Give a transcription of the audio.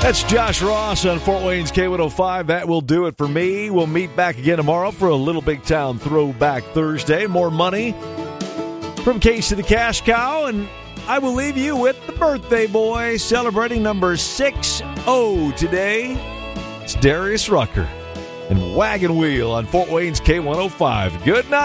That's Josh Ross on Fort Wayne's K105. That will do it for me. We'll meet back again tomorrow for a Little Big Town Throwback Thursday. More money from Casey the Cash Cow, and I will leave you with the birthday boy celebrating number 60 today. It's Darius Rucker and Wagon Wheel on Fort Wayne's K105. Good night.